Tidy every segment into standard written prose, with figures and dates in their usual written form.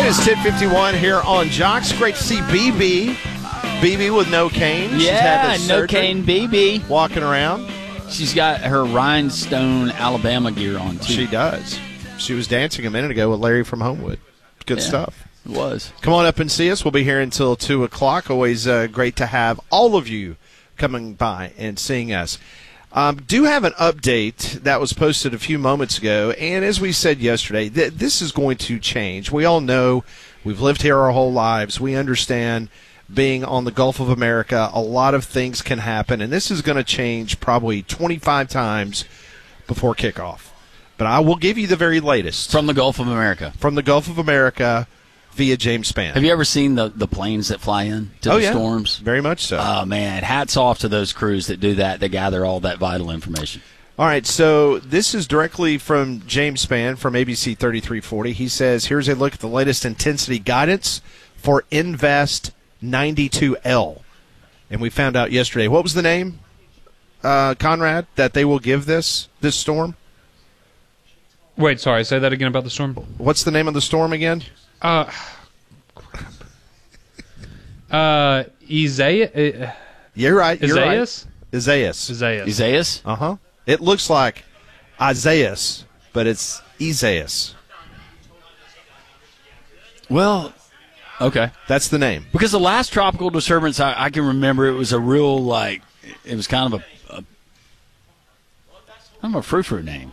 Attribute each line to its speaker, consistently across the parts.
Speaker 1: is 10:51 here on Jocks. Great to see BB. BB with no cane. She's had the
Speaker 2: no cane BB.
Speaker 1: Walking around.
Speaker 2: She's got her Rhinestone, Alabama gear on, too.
Speaker 1: She does. She was dancing a minute ago with Larry from Homewood. Good stuff.
Speaker 2: It was.
Speaker 1: Come on up and see us. We'll be here until 2 o'clock. Always great to have all of you coming by and seeing us. Do have an update that was posted a few moments ago, and as we said yesterday, this is going to change. We all know we've lived here our whole lives. We understand being on the Gulf of America, a lot of things can happen, and this is going to change probably 25 times before kickoff. But I will give you the very latest.
Speaker 2: From the Gulf of America.
Speaker 1: From the Gulf of America via James Spann.
Speaker 2: Have you ever seen the planes that fly in to the storms?
Speaker 1: Very much so.
Speaker 2: Oh, man. Hats off to those crews that do that. They gather all that vital information.
Speaker 1: All right, so this is directly from James Spann from ABC 3340. He says, here's a look at the latest intensity guidance for Invest 92L. And we found out yesterday. What was the name, Conrad, that they will give this storm?
Speaker 3: Wait, sorry, say that again about the storm?
Speaker 1: What's the name of the storm again?
Speaker 3: Isaiah.
Speaker 1: You're right.
Speaker 3: Isaias?
Speaker 1: Isaias. Uh-huh. It looks like Isaias, but it's Isaias.
Speaker 2: Well, okay.
Speaker 1: That's the name.
Speaker 2: Because the last tropical disturbance, I can remember it was a real, it was kind of a frou-frou name.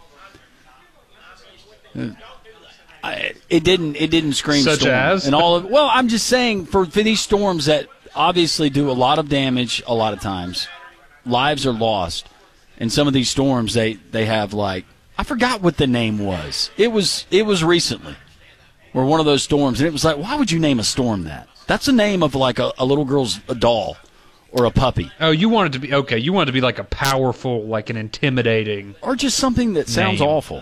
Speaker 2: It didn't scream
Speaker 3: such
Speaker 2: storm.
Speaker 3: as
Speaker 2: and all of. Well, I'm just saying for these storms that obviously do a lot of damage a lot of times, lives are lost. And some of these storms they have I forgot what the name was. It was recently, or one of those storms, and it was like, why would you name a storm that? That's the name of a little girl's doll or a puppy.
Speaker 3: Oh, you want it to be okay. You want it to be like a powerful, an intimidating,
Speaker 2: or just something that sounds awful.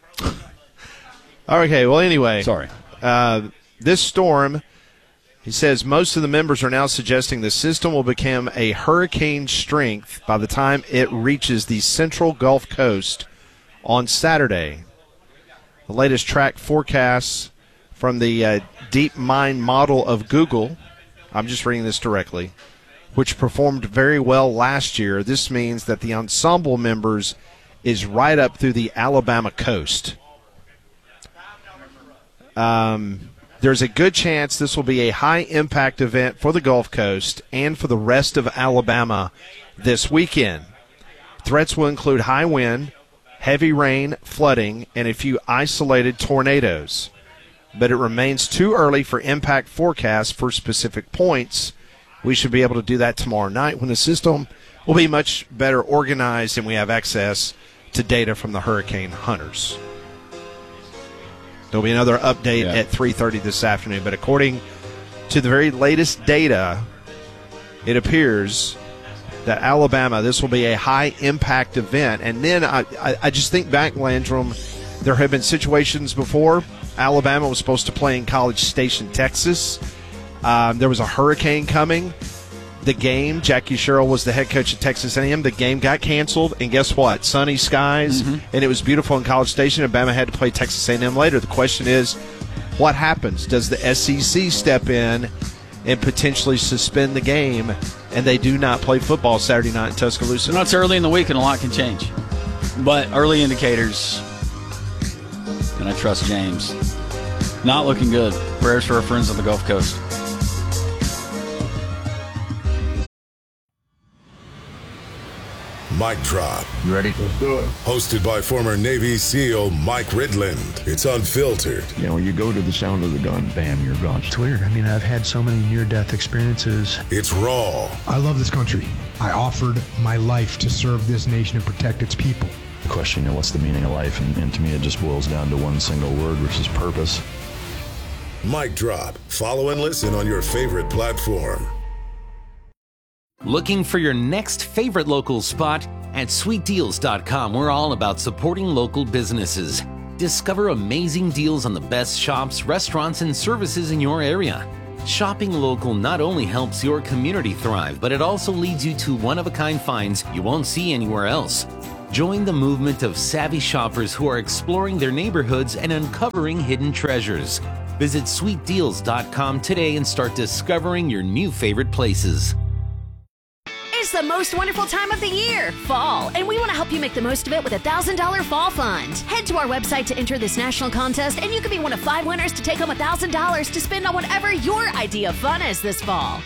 Speaker 1: Okay, well, anyway.
Speaker 2: Sorry.
Speaker 1: This storm, he says, most of the members are now suggesting the system will become a hurricane strength by the time it reaches the central Gulf Coast on Saturday. The latest track forecasts from the DeepMind model of Google, I'm just reading this directly, which performed very well last year. This means that the ensemble members is right up through the Alabama coast. There's a good chance this will be a high-impact event for the Gulf Coast and for the rest of Alabama this weekend. Threats will include high wind, heavy rain, flooding, and a few isolated tornadoes. But it remains too early for impact forecasts for specific points. We should be able to do that tomorrow night when the system will be much better organized and we have access to data from the hurricane hunters. There'll be another update at 3:30 this afternoon. But according to the very latest data, it appears that Alabama, this will be a high-impact event. And then I just think back, Landrum, there have been situations before. Alabama was supposed to play in College Station, Texas. There was a hurricane coming. The game, Jackie Sherrill was the head coach at Texas A&M. The game got canceled, and guess what? Sunny skies, and it was beautiful in College Station. Alabama had to play Texas A&M later. The question is, what happens? Does the SEC step in and potentially suspend the game, and they do not play football Saturday night in Tuscaloosa?
Speaker 2: No, it's early in the week, and a lot can change. But early indicators, and I trust James, not looking good. Prayers for our friends on the Gulf Coast.
Speaker 4: Mic drop.
Speaker 5: You ready? Let's do it.
Speaker 4: Hosted by former Navy SEAL Mike Ridland. It's unfiltered.
Speaker 5: You know, when you go to the sound of the gun, bam, you're gone.
Speaker 6: It's weird. I mean, I've had so many near-death experiences.
Speaker 4: It's raw.
Speaker 7: I love this country. I offered my life to serve this nation and protect its people.
Speaker 5: The question, what's the meaning of life? And to me, it just boils down to one single word, which is purpose.
Speaker 4: Mic drop. Follow and listen on your favorite platform.
Speaker 8: Looking for your next favorite local spot? At sweetdeals.com, we're all about supporting local businesses. Discover amazing deals on the best shops, restaurants, and services in your area. Shopping local not only helps your community thrive, but it also leads you to one-of-a-kind finds you won't see anywhere else. Join the movement of savvy shoppers who are exploring their neighborhoods and uncovering hidden treasures. Visit sweetdeals.com today and start discovering your new favorite places.
Speaker 9: It's the most wonderful time of the year, fall, and we want to help you make the most of it with a $1,000 fall fund. Head to our website to enter this national contest, and you could be one of 5 winners to take home $1,000 to spend on whatever your idea of fun is this fall.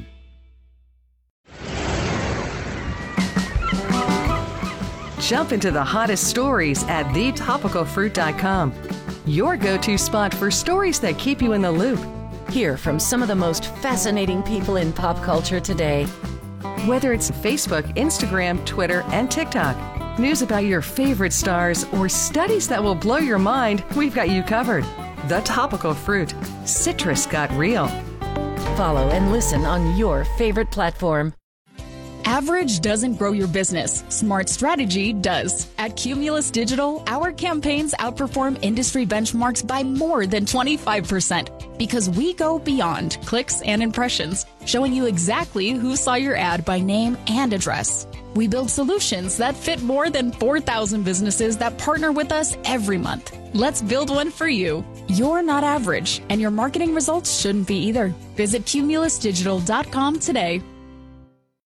Speaker 10: Jump into the hottest stories at thetopicalfruit.com. Your go-to spot for stories that keep you in the loop.
Speaker 9: Hear from some of the most fascinating people in pop culture today.
Speaker 10: Whether it's Facebook, Instagram, Twitter, and TikTok, news about your favorite stars, or studies that will blow your mind, we've got you covered. The Topical Fruit. Citrus got real.
Speaker 9: Follow and listen on your favorite platform.
Speaker 11: Average doesn't grow your business. Smart strategy does. At Cumulus Digital, our campaigns outperform industry benchmarks by more than 25% because we go beyond clicks and impressions, showing you exactly who saw your ad by name and address. We build solutions that fit more than 4,000 businesses that partner with us every month. Let's build one for you. You're not average, and your marketing results shouldn't be either. Visit cumulusdigital.com today.